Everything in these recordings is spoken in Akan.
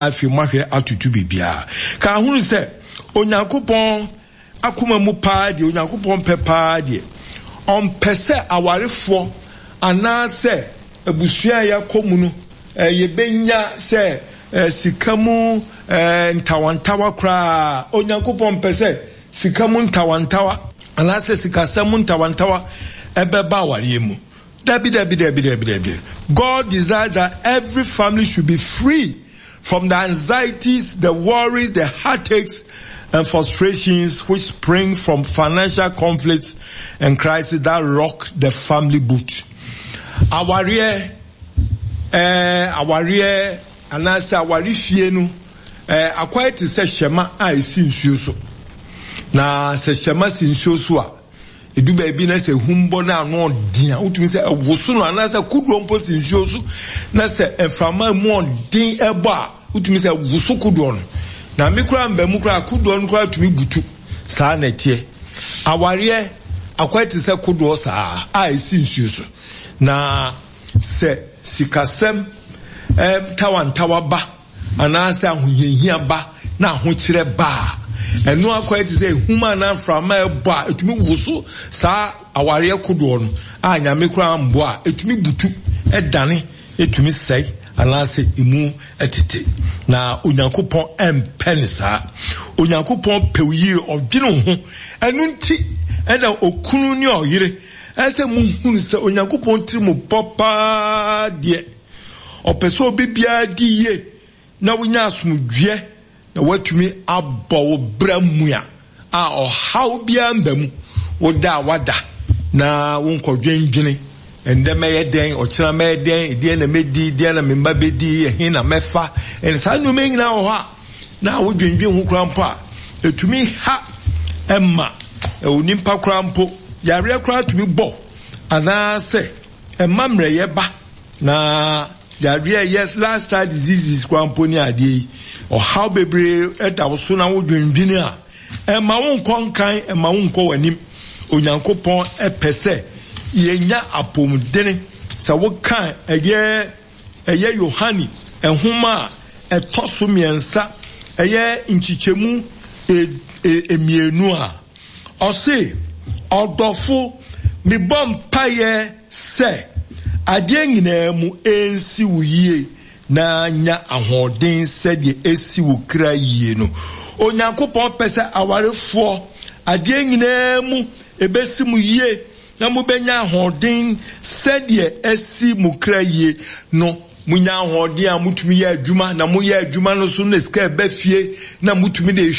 afi mahwe atutu bibia ka hunu se onyankopon akoma mu paa de onyankopon pepaa de on pese awarefo anase abusua ya komu no ye benya se sikamu ntawantawa kra onyankopon pese sikamu ntawantawa anase sikasamu ntawantawa ebeba awaremu dabi. God desires that every family should be free from the anxieties, the worries, the heartaches, and frustrations which spring from financial conflicts and crises that rock the family boat. Awariye, anase awari fienu, akwaye ti se shema a isi nsuo so. Na se shema si nsuo so a, edu baabi na se humbo na ano din a utumi se woso no anase kudu ompo si nsuo so na se enframa mu din ebo a utumi se woso kudu no na mekura mbamu kura kudu no kura tumi butu saa na tie aware akwati se kudu saa a esi nsuo so na se sikasem tawantawa ba anase ahohihia ba na ahokyere ba enu akwati se huma na frama ebo a etumi woso saa aware kudu no a nyame kura mbo a etumi butu edane etumi sei anase imu etete na onyankopon empenisa onyankopon pewyi odwene ho enu nti ena okunu ni oyire ese mu hunu se onyankopon tirimu papa de opeso bibia diye na wonya asomdwe na watumi abɔ bramua a ɔhaw bia mbamu woda wada na wonkodwendwene endeme yeden ɔkyena meden die na medi die na memba bedi ehe na mefa en saa nnwuma nyina wɔ hɔ na wodwendwen ho krampo a etumi ha emma onimpa krampo yare kra tumi bɔ anase emma mreye ba na yare yes lifestyle diseases krampo ni ade or how bebre edawoso na wodwendwene a emma wonkonkan emma wonkɔ wanim onyankopɔn epese yenya apomdene sa wokan eye Yohani ehuma etoso miensa eye nchichemu emienu a ose odofo mi bom paye se ade nyina mu ensi wuye na nya ahoden se de esi wo kra yie no onyankopɔn pese awarefo ade nyina mu ebesi mu yie na mubenya hoden sedie esi mukraye no munya hoden a mutumi ya adwuma na muya adwuma no so na ska bafie na mutumi de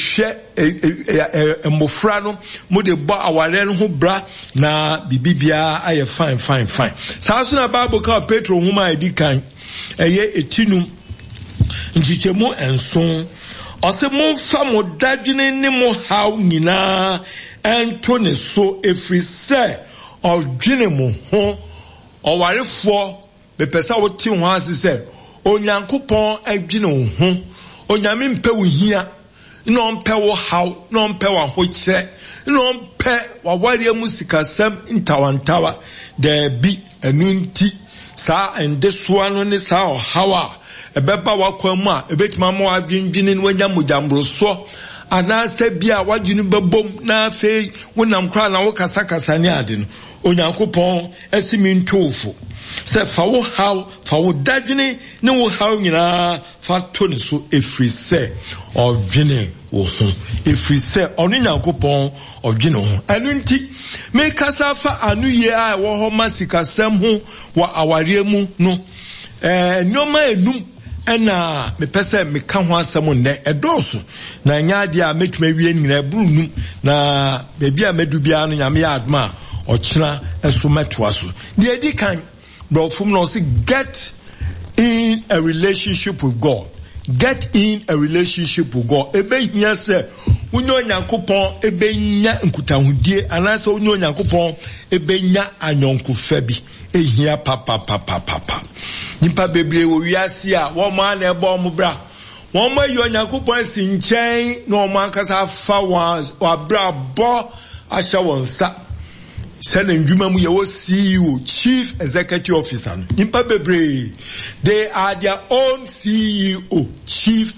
hwe emofra no mu de bo aware no ho bra na bibibia aye fine saa so na Bible ka Petro huma edikan eye etinu nchichemu enso ose mo fa mo dadwene ne mo haw nyina ento ne so efrise odwene mo ho owarefo bepesa woti ho asese onyankopon adwene ho onyame mpe wo hia no mpe wo haw no mpe wa ho kire no mpe wa ware mu sikasam ntawantawa da bi enunti sa ende so ano ne sa hawa ebeba wakwa mu a ebetima ma wadwendwene no wanya mujambro so anase bia wadwene bebom na afei wonam kra na wo kasakasa ne ade no onyankopɔn esimi ntofo se fa wo haw fa wo dadwene ne wo haw nyina fa to ne so efrise odwene wo ho efrise ɔno nyankopɔn odwene ho anu nti me kasa fa anu ye a wo ho masikasam ho wa aware mu no nyoma enum ena me pese me ka ho asem nne edoso na nyaade a metuma wie nyina brunum na bebia medu bia no nyame ya adma ochina eso metwa so the edikan bro from no say get in a relationship with God. Get in a relationship with God. Ebe hia se unyo nyankopon ebe nya nkutahudie anase unyo nyankopon ebe nya anyonkofa bi ehia papa nipa bebre wo wiase a wo ma na ebo mo bra wo ma yo nyankopon si nchen na wo ma akasa fa wa bra bo ahya wonsa sene ndwuma mu ye wo CEO chief executive officer nipa bebre they are their own CEO chief